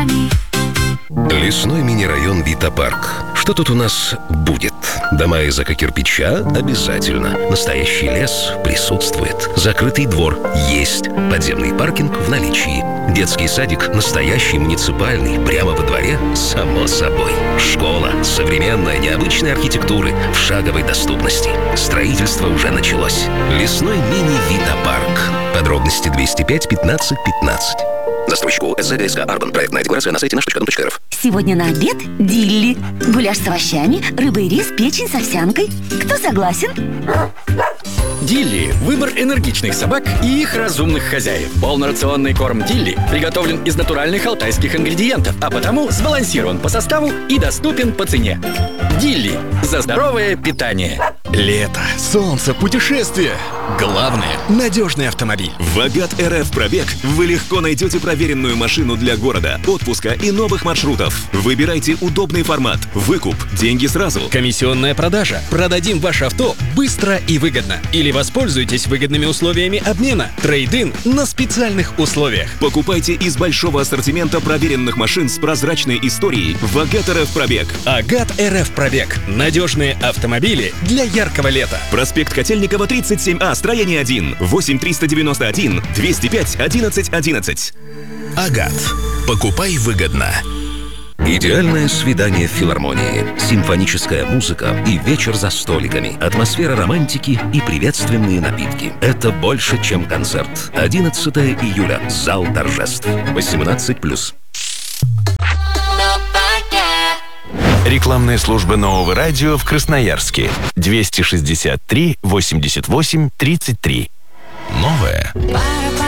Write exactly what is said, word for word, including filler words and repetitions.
глазами. Лесной мини-район Вита-парк. Что тут у нас будет? Дома из эко-кирпича обязательно. Настоящий лес присутствует. Закрытый двор есть. Подземный паркинг в наличии. Детский садик настоящий, муниципальный, прямо во дворе, само собой. Школа современная, необычной архитектуры в шаговой доступности. Строительство уже началось. Лесной мини-Вита-парк. Подробности двести пять пятнадцать пятнадцать. Застройщику СЗГСК Арбан. Проектная декларация на сайте наш точка дом точка рф. Сегодня на обед дилли. Гуляш с овощами, рыба и рис, печень с овсянкой. Кто согласен? Дилли – выбор энергичных собак и их разумных хозяев. Полнорационный корм Дилли приготовлен из натуральных алтайских ингредиентов, а потому сбалансирован по составу и доступен по цене. Дилли – за здоровое питание. Лето, солнце, путешествия. Главное – надежный автомобиль. В Агат РФ Пробег вы легко найдете проверенную машину для города, отпуска и новых маршрутов. Выбирайте удобный формат, выкуп, деньги сразу. Комиссионная продажа. Продадим ваше авто быстро и выгодно. Или воспользуйтесь выгодными условиями обмена. Трейд-ин на специальных условиях. Покупайте из большого ассортимента проверенных машин с прозрачной историей в Агат РФ Пробег. Агат РФ Пробег. Надежные автомобили для яркого лета. Проспект Котельникова, тридцать семь А, строение один. восемь триста девяносто один двести пять одиннадцать одиннадцать. Агат. Покупай выгодно. Идеальное свидание в филармонии. Симфоническая музыка и вечер за столиками. Атмосфера романтики и приветственные напитки. Это больше, чем концерт. одиннадцатого июля. Зал торжеств. восемнадцать плюс. Рекламная служба Нового радио в Красноярске. двести шестьдесят три восемьдесят восемь тридцать три. Новое.